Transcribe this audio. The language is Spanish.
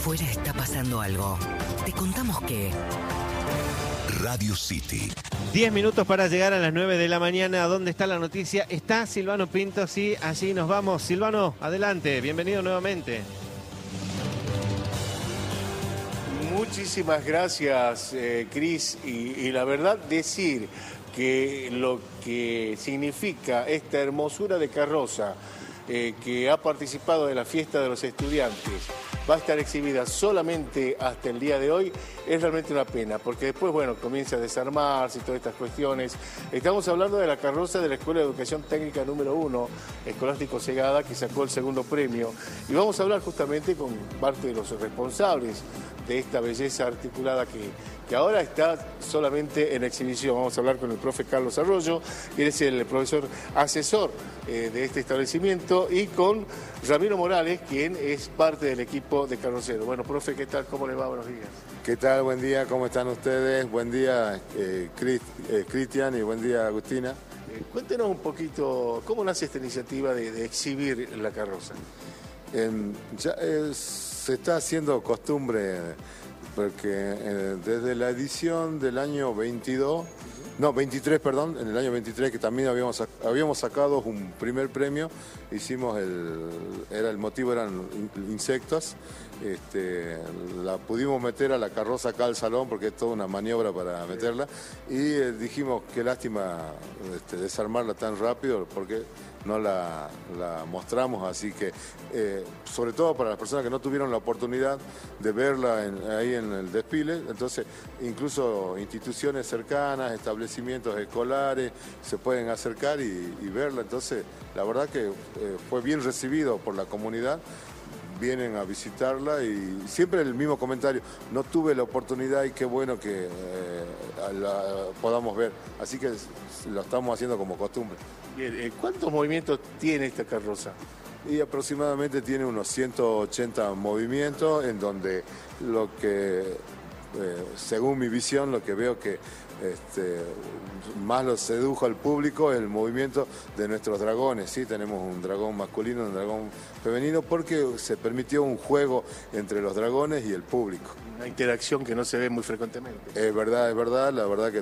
afuera está pasando algo. Te contamos que... Radio City. 10 minutos para llegar a las 9 de la mañana. ¿Dónde está la noticia? Está Silvano Pinto, sí, allí nos vamos. Silvano, adelante, bienvenido nuevamente. Muchísimas gracias, Cris. Y la verdad, decir que lo que significa esta hermosura de carroza que ha participado de la fiesta de los estudiantes va a estar exhibida solamente hasta el día de hoy, es realmente una pena, porque después, bueno, comienza a desarmarse y todas estas cuestiones. Estamos hablando de la carroza de la Escuela de Educación Técnica número 1, Escolástico Segada, que sacó el segundo premio. Y vamos a hablar justamente con parte de los responsables de esta belleza articulada que ahora está solamente en exhibición. Vamos a hablar con el profe Carlos Arroyo, que es el profesor asesor de este establecimiento, y con Ramiro Morales, quien es parte del equipo de carrocero. Bueno, profe, ¿qué tal? ¿Cómo le va? Buenos días. ¿Qué tal? Buen día, ¿cómo están ustedes? Buen día, Cristian, y buen día, Agustina. Cuéntenos un poquito, ¿cómo nace esta iniciativa de exhibir la carroza? Se está haciendo costumbre, porque desde la edición del año 23, perdón, en el año 23, que también habíamos sacado un primer premio, el motivo eran insectos. La pudimos meter a la carroza acá al salón, porque es toda una maniobra para meterla, y dijimos qué lástima desarmarla tan rápido, porque no la mostramos. Así que sobre todo para las personas que no tuvieron la oportunidad de verla ahí en el desfile, entonces incluso instituciones cercanas, establecimientos escolares se pueden acercar y verla. Entonces la verdad que fue bien recibido por la comunidad. Vienen a visitarla y siempre el mismo comentario: no tuve la oportunidad y qué bueno que la podamos ver. Así que lo estamos haciendo como costumbre. Bien, ¿cuántos movimientos tiene esta carroza? Y aproximadamente tiene unos 180 movimientos, en donde lo que, según mi visión, lo que veo que más lo sedujo al público es el movimiento de nuestros dragones. ¿Sí? Tenemos un dragón masculino y un dragón femenino, porque se permitió un juego entre los dragones y el público. Una interacción que no se ve muy frecuentemente. Es verdad, la verdad que